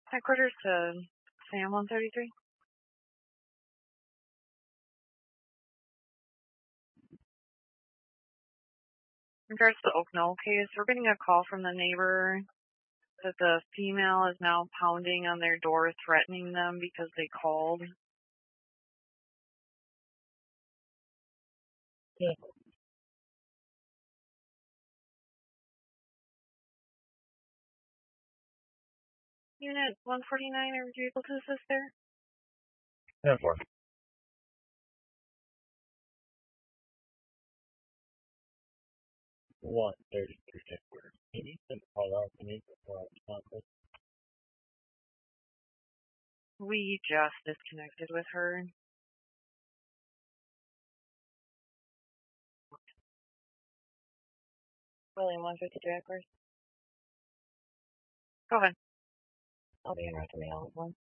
Headquarters to Sam 133. In regards to the Oak Knoll case, we're getting a call from the neighbor that the female is now pounding on their door, threatening them because they called. Yeah. Unit 149, are you able to assist there? 10-4. 133 headquarters. Can you send a call out to me before I respond to it? We just disconnected with her. William 152 headquarters. Go ahead. I'll be interested in the other one.